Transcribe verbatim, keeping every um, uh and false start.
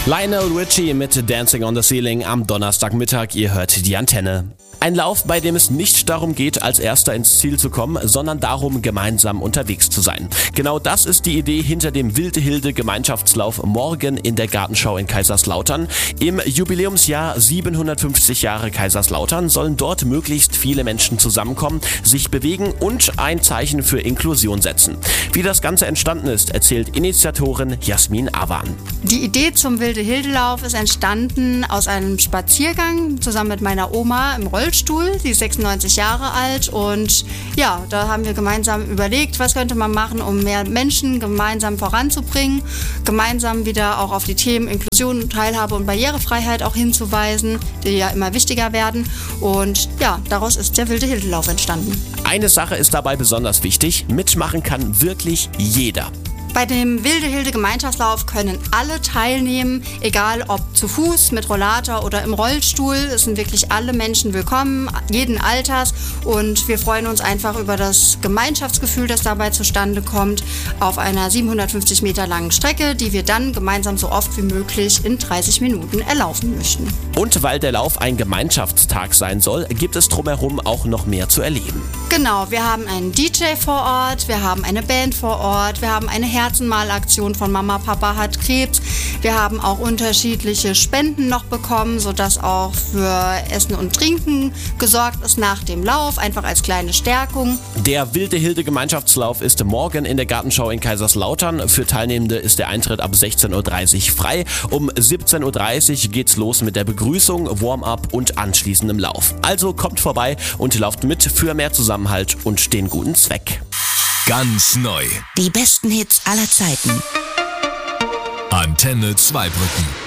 Lionel Richie mit Dancing on the Ceiling am Donnerstagmittag. Ihr hört die Antenne. Ein Lauf, bei dem es nicht darum geht, als Erster ins Ziel zu kommen, sondern darum, gemeinsam unterwegs zu sein. Genau das ist die Idee hinter dem Wilde Hilde Gemeinschaftslauf morgen in der Gartenschau in Kaiserslautern. Im Jubiläumsjahr siebenhundertfünfzig Jahre Kaiserslautern sollen dort möglichst viele Menschen zusammenkommen, sich bewegen und ein Zeichen für Inklusion setzen. Wie das Ganze entstanden ist, erzählt Initiatorin Jasmin Awan. Die Idee zum Wilde Hilde Lauf ist entstanden aus einem Spaziergang zusammen mit meiner Oma im Rollstuhl. Die ist sechsundneunzig Jahre alt und ja, da haben wir gemeinsam überlegt, was könnte man machen, um mehr Menschen gemeinsam voranzubringen, gemeinsam wieder auch auf die Themen Inklusion, Teilhabe und Barrierefreiheit auch hinzuweisen, die ja immer wichtiger werden. Und ja, daraus ist der Wilde Hilde Lauf entstanden. Eine Sache ist dabei besonders wichtig: Mitmachen kann wirklich jeder. Bei dem Wilde Hilde Gemeinschaftslauf können alle teilnehmen, egal ob zu Fuß, mit Rollator oder im Rollstuhl. Es sind wirklich alle Menschen willkommen, jeden Alters. Und wir freuen uns einfach über das Gemeinschaftsgefühl, das dabei zustande kommt, auf einer siebenhundertfünfzig Meter langen Strecke, die wir dann gemeinsam so oft wie möglich in dreißig Minuten erlaufen möchten. Und weil der Lauf ein Gemeinschaftstag sein soll, gibt es drumherum auch noch mehr zu erleben. Genau, wir haben einen D J vor Ort, wir haben eine Band vor Ort, wir haben eine Herzenmalaktion von Mama, Papa hat Krebs. Wir haben auch unterschiedliche Spenden noch bekommen, sodass auch für Essen und Trinken gesorgt ist nach dem Lauf, einfach als kleine Stärkung. Der Wilde Hilde Gemeinschaftslauf ist morgen in der Gartenschau in Kaiserslautern. Für Teilnehmende ist der Eintritt ab sechzehn Uhr dreißig frei. Um siebzehn Uhr dreißig geht's los mit der Begrüßung, Warm-up und anschließendem Lauf. Also kommt vorbei und lauft mit für mehr Zusammenhalt und den guten Zweck. Ganz neu. Die besten Hits aller Zeiten. Antenne Zweibrücken.